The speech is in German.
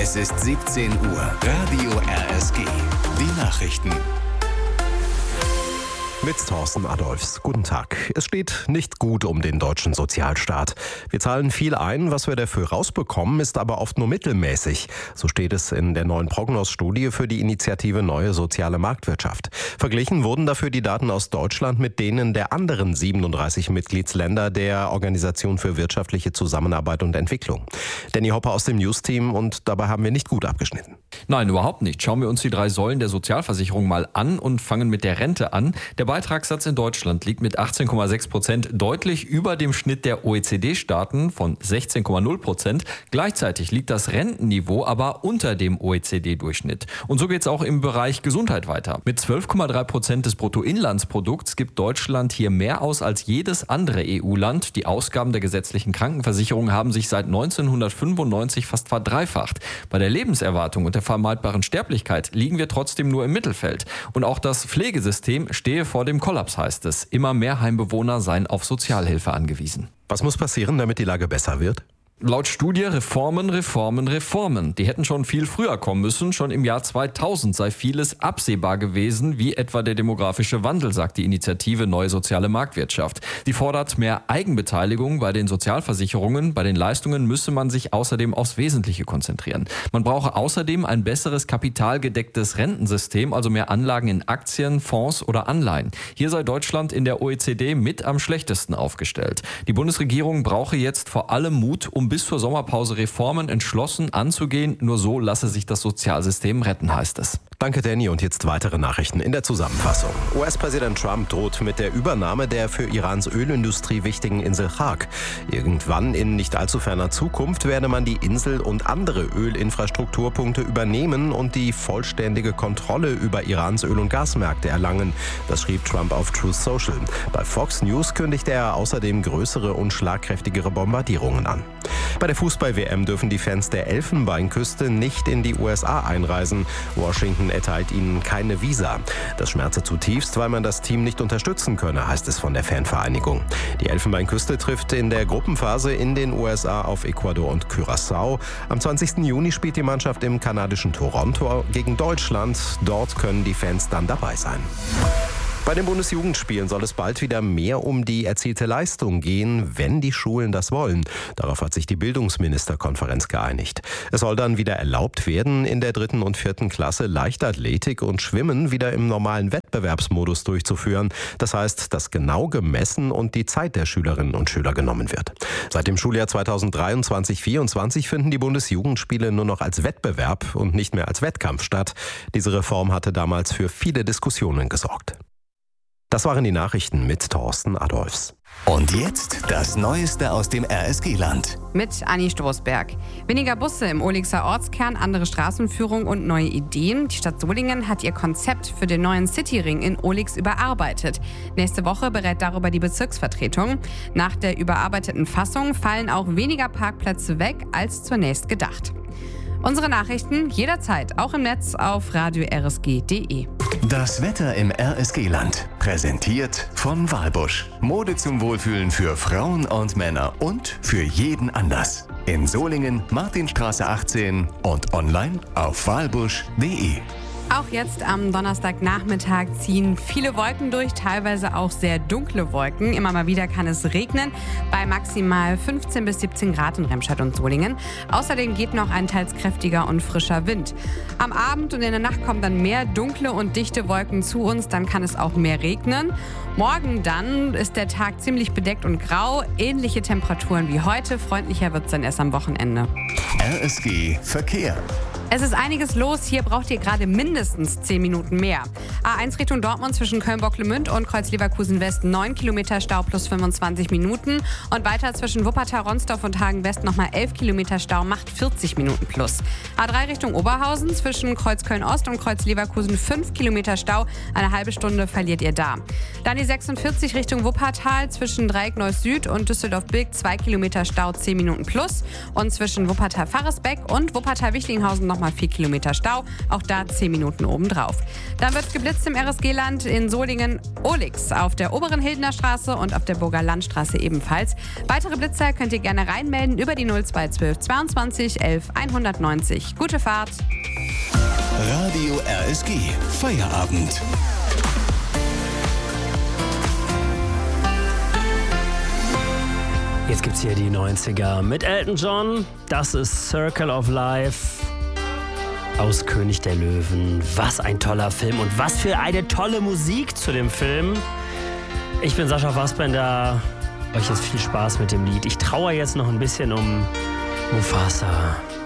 Es ist 17 Uhr. Radio RSG. Die Nachrichten. Mit Thorsten Adolphs. Guten Tag. Es steht nicht gut um den deutschen Sozialstaat. Wir zahlen viel ein, was wir dafür rausbekommen, ist aber oft nur mittelmäßig. So steht es in der neuen Prognos-Studie für die Initiative Neue Soziale Marktwirtschaft. Verglichen wurden dafür die Daten aus Deutschland mit denen der anderen 37 Mitgliedsländer der Organisation für wirtschaftliche Zusammenarbeit und Entwicklung. Danny Hopper aus dem News-Team, und dabei haben wir nicht gut abgeschnitten. Nein, überhaupt nicht. Schauen wir uns die 3 Säulen der Sozialversicherung mal an und fangen mit der Rente an. Der Beitragssatz in Deutschland liegt mit 18,6% deutlich über dem Schnitt der OECD-Staaten von 16,0%. Gleichzeitig liegt das Rentenniveau aber unter dem OECD-Durchschnitt. Und so geht es auch im Bereich Gesundheit weiter. Mit 12,3% des Bruttoinlandsprodukts gibt Deutschland hier mehr aus als jedes andere EU-Land. Die Ausgaben der gesetzlichen Krankenversicherung haben sich seit 1995 fast verdreifacht. Bei der Lebenserwartung und der vermeidbaren Sterblichkeit liegen wir trotzdem nur im Mittelfeld. Und auch das Pflegesystem stehe vor dem Kollaps, heißt es. Immer mehr Heimbewohner seien auf Sozialhilfe angewiesen. Was muss passieren, damit die Lage besser wird? Laut Studie Reformen. Die hätten schon viel früher kommen müssen. Schon im Jahr 2000 sei vieles absehbar gewesen, wie etwa der demografische Wandel, sagt die Initiative Neue Soziale Marktwirtschaft. Sie fordert mehr Eigenbeteiligung bei den Sozialversicherungen. Bei den Leistungen müsse man sich außerdem aufs Wesentliche konzentrieren. Man brauche außerdem ein besseres kapitalgedecktes Rentensystem, also mehr Anlagen in Aktien, Fonds oder Anleihen. Hier sei Deutschland in der OECD mit am schlechtesten aufgestellt. Die Bundesregierung brauche jetzt vor allem Mut, um bis zur Sommerpause Reformen entschlossen anzugehen. Nur so lasse sich das Sozialsystem retten, heißt es. Danke, Danny. Und jetzt weitere Nachrichten in der Zusammenfassung. US-Präsident Trump droht mit der Übernahme der für Irans Ölindustrie wichtigen Insel Chag. Irgendwann in nicht allzu ferner Zukunft werde man die Insel und andere Ölinfrastrukturpunkte übernehmen und die vollständige Kontrolle über Irans Öl- und Gasmärkte erlangen. Das schrieb Trump auf Truth Social. Bei Fox News kündigte er außerdem größere und schlagkräftigere Bombardierungen an. Bei der Fußball-WM dürfen die Fans der Elfenbeinküste nicht in die USA einreisen. Washington erteilt ihnen keine Visa. Das schmerze zutiefst, weil man das Team nicht unterstützen könne, heißt es von der Fanvereinigung. Die Elfenbeinküste trifft in der Gruppenphase in den USA auf Ecuador und Curaçao. Am 20. Juni spielt die Mannschaft im kanadischen Toronto gegen Deutschland. Dort können die Fans dann dabei sein. Bei den Bundesjugendspielen soll es bald wieder mehr um die erzielte Leistung gehen, wenn die Schulen das wollen. Darauf hat sich die Bildungsministerkonferenz geeinigt. Es soll dann wieder erlaubt werden, in der 3. und 4. Klasse Leichtathletik und Schwimmen wieder im normalen Wettbewerbsmodus durchzuführen. Das heißt, dass genau gemessen und die Zeit der Schülerinnen und Schüler genommen wird. Seit dem Schuljahr 2023/24 finden die Bundesjugendspiele nur noch als Wettbewerb und nicht mehr als Wettkampf statt. Diese Reform hatte damals für viele Diskussionen gesorgt. Das waren die Nachrichten mit Thorsten Adolphs. Und jetzt das Neueste aus dem RSG-Land. Mit Anni Stoßberg. Weniger Busse im Olixer Ortskern, andere Straßenführung und neue Ideen. Die Stadt Solingen hat ihr Konzept für den neuen Cityring in Olix überarbeitet. Nächste Woche berät darüber die Bezirksvertretung. Nach der überarbeiteten Fassung fallen auch weniger Parkplätze weg als zunächst gedacht. Unsere Nachrichten jederzeit, auch im Netz auf radio-rsg.de. Das Wetter im RSG-Land. Präsentiert von Walbusch. Mode zum Wohlfühlen für Frauen und Männer und für jeden Anlass. In Solingen, Martinstraße 18 und online auf walbusch.de. Auch jetzt am Donnerstagnachmittag ziehen viele Wolken durch, teilweise auch sehr dunkle Wolken. Immer mal wieder kann es regnen, bei maximal 15 bis 17 Grad in Remscheid und Solingen. Außerdem geht noch ein teils kräftiger und frischer Wind. Am Abend und in der Nacht kommen dann mehr dunkle und dichte Wolken zu uns, dann kann es auch mehr regnen. Morgen dann ist der Tag ziemlich bedeckt und grau, ähnliche Temperaturen wie heute, freundlicher wird es dann erst am Wochenende. RSG Verkehr. Es ist einiges los. Hier braucht ihr gerade mindestens 10 Minuten mehr. A1 Richtung Dortmund zwischen Köln-Bocklemünd und Kreuz-Leverkusen-West 9 Kilometer Stau plus 25 Minuten. Und weiter zwischen Wuppertal-Ronsdorf und Hagen-West nochmal 11 Kilometer Stau macht 40 Minuten plus. A3 Richtung Oberhausen zwischen Kreuz-Köln-Ost und Kreuz-Leverkusen 5 Kilometer Stau. Eine halbe Stunde verliert ihr da. Dann die 46 Richtung Wuppertal zwischen Dreieck-Neuss-Süd und Düsseldorf-Bilk 2 Kilometer Stau 10 Minuten plus. Und zwischen Wuppertal-Farresbeck und Wuppertal-Wichlinghausen noch nochmal 4 Kilometer Stau. Auch da 10 Minuten obendrauf. Dann wird geblitzt im RSG-Land in Solingen Olix auf der oberen Hildener Straße und auf der Burger Landstraße ebenfalls. Weitere Blitzer könnt ihr gerne reinmelden über die 0212 22 11 190. Gute Fahrt! Radio RSG. Feierabend. Jetzt gibt's hier die 90er mit Elton John. Das ist Circle of Life aus König der Löwen. Was ein toller Film und was für eine tolle Musik zu dem Film. Ich bin Sascha Fassbender. Euch jetzt viel Spaß mit dem Lied. Ich trauere jetzt noch ein bisschen um Mufasa.